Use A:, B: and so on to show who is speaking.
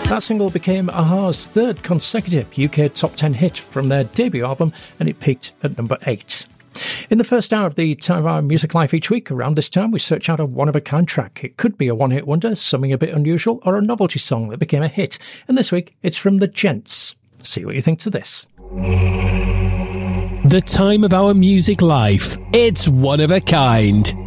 A: That single became a-ha's third consecutive UK top 10 hit from their debut album, and it peaked at number 8. In the first hour of the Time of Our Music Life each week, around this time, we search out a one-of-a-kind track. It could be a one-hit wonder, something a bit unusual, or a novelty song that became a hit. And this week, it's from The Gents. See what you think to this.
B: The Time of Our Music Life. It's one of a kind.